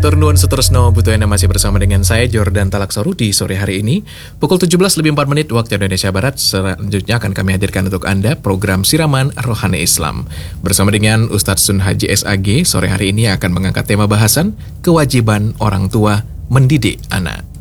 Atur nuwun Sutresno Butoyana masih bersama dengan saya Jordan Talaksoru di sore hari ini. Pukul 17:04 waktu Indonesia Barat. Selanjutnya akan kami hadirkan untuk Anda program Siraman Rohani Islam. Bersama dengan Ustadz Sun Haji SAG, sore hari ini akan mengangkat tema bahasan kewajiban orang tua mendidik anak.